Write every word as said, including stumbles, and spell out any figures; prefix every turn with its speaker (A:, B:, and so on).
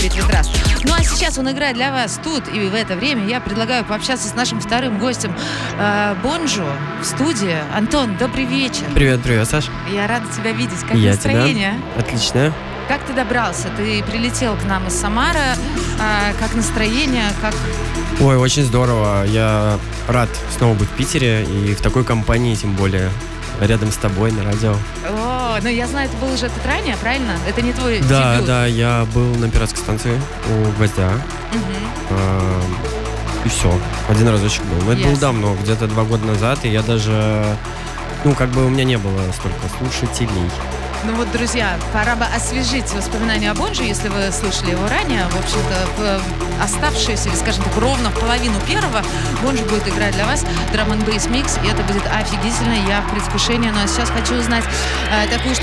A: говорить в этот раз. Ну а сейчас он играет для вас тут, и в это время я предлагаю пообщаться с нашим вторым гостем э, Бонжо в студии. Антон, добрый вечер.
B: Привет, привет, Саш.
A: Я рада тебя видеть. Как
B: Я
A: настроение?
B: Тебя. Отлично.
A: Как ты добрался? Ты прилетел к нам из Самары. А, как настроение? Как...
B: Ой, очень здорово. Я рад снова быть в Питере и в такой компании, тем более рядом с тобой на радио.
A: О, ну я знаю, ты был уже тут ранее, правильно? Это не твой
B: Да,
A: дебют?
B: да, я был на пиратской станции у Гвоздя.
A: Угу.
B: А, и все. Один разочек был. Но это
A: Ясно.
B: было давно, где-то два года назад, и я даже... Ну, как бы у меня не было столько слушателей.
A: Ну вот, друзья, пора бы освежить воспоминания о Бонжо, если вы слышали его ранее. В общем-то, в оставшиеся, или, скажем так, ровно в половину первого Бонжо будет играть для вас Drum and Bass Mix, и это будет офигительно, я в предвкушении. Ну а сейчас хочу узнать э, такую штуку.